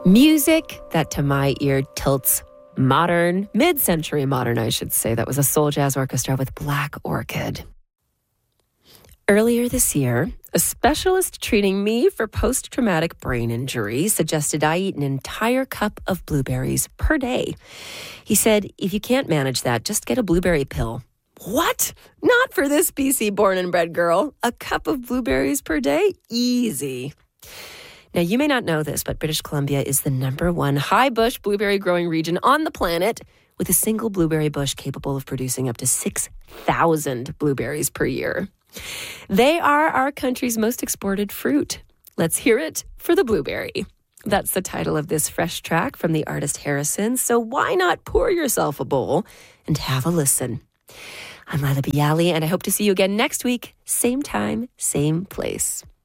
Music that to my ear tilts modern, mid-century modern, I should say. That was a soul jazz orchestra with Black Orchid. Earlier this year, a specialist treating me for post-traumatic brain injury suggested I eat an entire cup of blueberries per day. He said, if you can't manage that, just get a blueberry pill. What? Not for this BC born and bred girl. A cup of blueberries per day? Easy. Now, you may not know this, but British Columbia is the #1 high bush blueberry growing region on the planet, with a single blueberry bush capable of producing up to 6,000 blueberries per year. They are our country's most exported fruit. Let's hear it for the blueberry. That's the title of this fresh track from the artist Harrison, so why not pour yourself a bowl and have a listen? I'm Lila Bialy, and I hope to see you again next week, same time, same place.